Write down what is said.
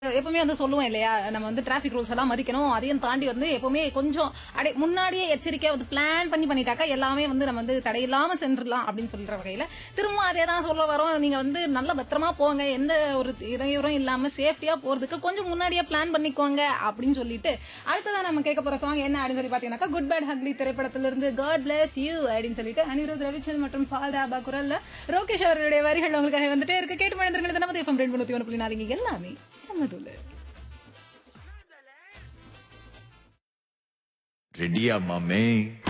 எப்பவுமே வந்து சொல்லுவோம் இல்லையா, நம்ம வந்து டிராஃபிக் ரூல்ஸ் எல்லாம் மதிக்கணும். அதையும் தாண்டி வந்து எப்பவுமே கொஞ்சம் முன்னாடியே எச்சரிக்கையா வந்து பிளான் பண்ணிட்டாக்கா எல்லாமே வந்து நம்ம வந்து தடையில்லாம சென்றுடலாம் அப்படின்னு சொல்ற வகையில திரும்ப அதே தான் சொல்ல வரோம். நீங்க வந்து நல்ல பத்திரமா போங்க. எந்த ஒரு இடையூறும் இல்லாம சேஃப்டியா போறதுக்கு கொஞ்சம் முன்னாடியே பிளான் பண்ணிக்கோங்க அப்படின்னு சொல்லிட்டு அடுத்ததான் நம்ம கேட்க போற சாங் என்ன அப்படின்னு சொல்லி பாத்தீங்கன்னாக்கா குட் பேட் ஹக்லி திரைப்படத்திலிருந்து காட் பிளஸ் யூ அப்படின்னு சொல்லிட்டு அனிருத் ரவிச்சந்த் மற்றும் பால் தாபா குரல்ல ரோகேஷ் அவர்களுடைய வரிகள் உங்களுக்காக வந்துட்டே இருக்கு. கேட்டு மனிதர்கள் நமது FM 231.4 எல்லாமே சமதுல. ரெடியா மாமே